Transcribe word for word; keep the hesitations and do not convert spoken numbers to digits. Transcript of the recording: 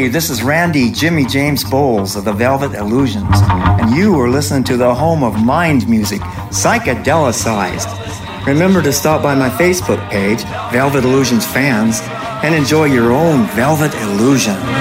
Hey, this is Randy Jimmy James Bowles of the Velvet Illusions, and you are listening to the home of mind music, psychedelicized. Remember to stop by my Facebook page, Velvet Illusions Fans, and enjoy your own Velvet Illusion.